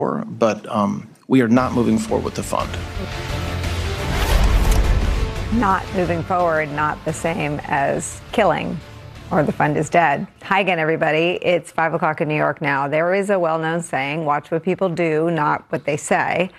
but we are not moving forward with the fund. Not moving forward, not the same as killing, or the fund is dead. Hi again, everybody. It's 5 o'clock in New York now. There is a well-known saying, watch what people do, not what they say.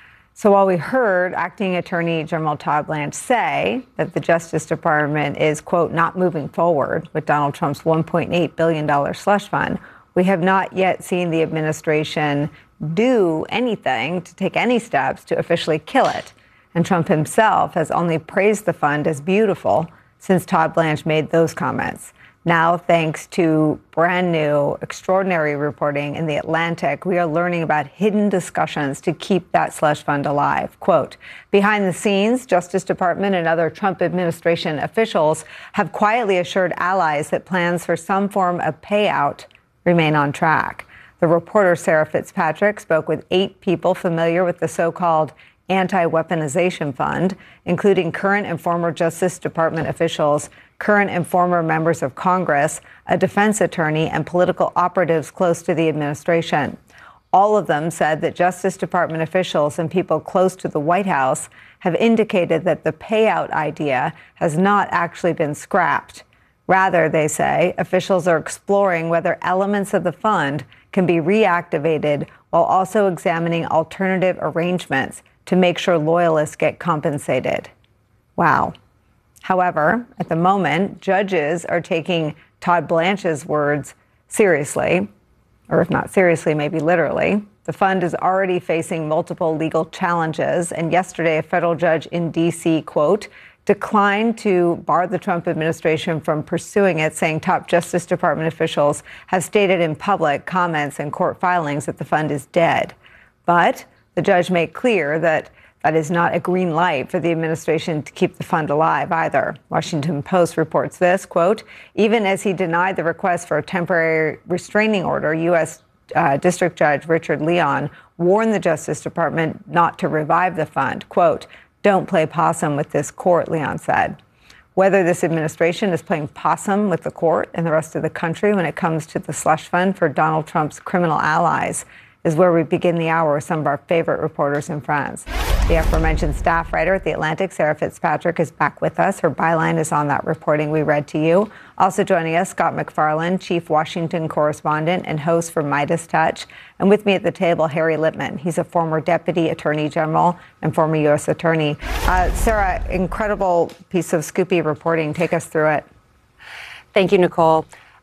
So while we heard Acting Attorney General Todd Blanche say that the Justice Department is, quote, not moving forward with Donald Trump's $1.8 billion slush fund, we have not yet seen the administration do anything to take any steps to officially kill it. And Trump himself has only praised the fund as beautiful since Todd Blanche made those comments. Now, thanks to brand new, extraordinary reporting in The Atlantic, we are learning about hidden discussions to keep that slush fund alive. Quote, behind the scenes, Justice Department and other Trump administration officials have quietly assured allies that plans for some form of payout remain on track. The reporter Sarah Fitzpatrick spoke with 8 people familiar with the so-called Anti-Weaponization Fund, including current and former Justice Department officials, current and former members of Congress, a defense attorney, and political operatives close to the administration. All of them said that Justice Department officials and people close to the White House have indicated that the payout idea has not actually been scrapped. Rather, they say, officials are exploring whether elements of the fund can be reactivated while also examining alternative arrangements to make sure loyalists get compensated. Wow. However, at the moment, judges are taking Todd Blanche's words seriously, or if not seriously, maybe literally. The fund is already facing multiple legal challenges, and yesterday a federal judge in D.C., quote, declined to bar the Trump administration from pursuing it, saying top Justice Department officials have stated in public comments and court filings that the fund is dead. But the judge made clear that that is not a green light for the administration to keep the fund alive either. Washington Post reports this, quote, even as he denied the request for a temporary restraining order, U.S. District Judge Richard Leon warned the Justice Department not to revive the fund. Quote, don't play possum with this court, Leon said. Whether this administration is playing possum with the court and the rest of the country when it comes to the slush fund for Donald Trump's criminal allies is where we begin the hour with some of our favorite reporters and friends. The aforementioned staff writer at The Atlantic, Sarah Fitzpatrick, is back with us. Her byline is on that reporting we read to you. Also joining us, Scott MacFarlane, Chief Washington Correspondent and host for Midas Touch. And with me at the table, Harry Litman. He's a former Deputy Attorney General and former U.S. Attorney. Sarah, incredible piece of scoopy reporting. Take us through it. Thank you, Nicole.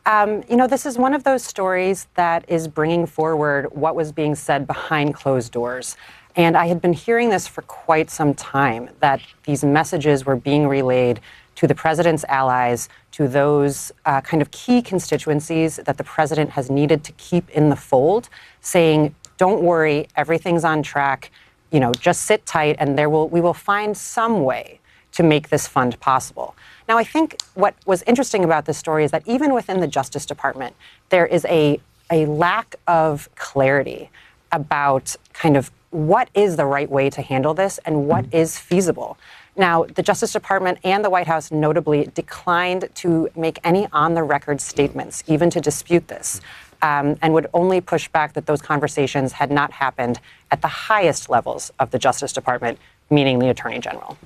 This is one of those stories that is bringing forward what was being said behind closed doors. And I had been hearing this for quite some time, that these messages were being relayed to the president's allies, to those kind of key constituencies that the president has needed to keep in the fold, saying, don't worry, everything's on track, just sit tight and we will find some way to make this fund possible. Now, I think what was interesting about this story is that even within the Justice Department, there is a lack of clarity about kind of what is the right way to handle this and what is feasible. Now, the Justice Department and the White House notably declined to make any on-the-record statements, even to dispute this, and would only push back that those conversations had not happened at the highest levels of the Justice Department, meaning the Attorney General.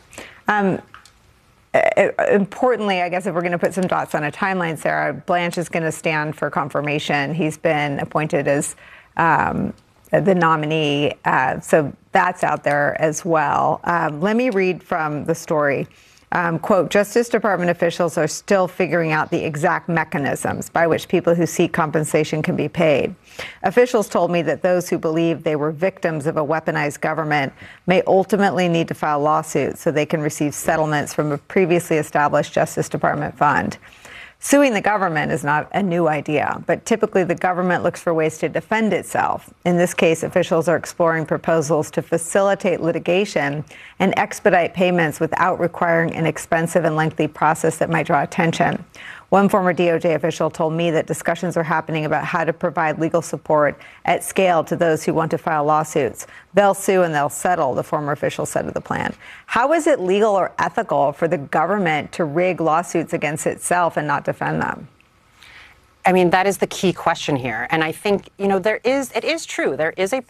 Importantly, I guess if we're going to put some dots on a timeline, Sarah, Blanche is going to stand for confirmation. He's been appointed as the nominee, so that's out there as well. Let me read from the story. Quote, Justice Department officials are still figuring out the exact mechanisms by which people who seek compensation can be paid. Officials told me that those who believe they were victims of a weaponized government may ultimately need to file lawsuits so they can receive settlements from a previously established Justice Department fund. Suing the government is not a new idea, but typically the government looks for ways to defend itself. In this case, officials are exploring proposals to facilitate litigation and expedite payments without requiring an expensive and lengthy process that might draw attention. One former DOJ official told me that discussions are happening about how to provide legal support at scale to those who want to file lawsuits. They'll sue and they'll settle, the former official said of the plan. How is it legal or ethical for the government to rig lawsuits against itself and not defend them? I mean, that is the key question here. And I think, it is true. There is a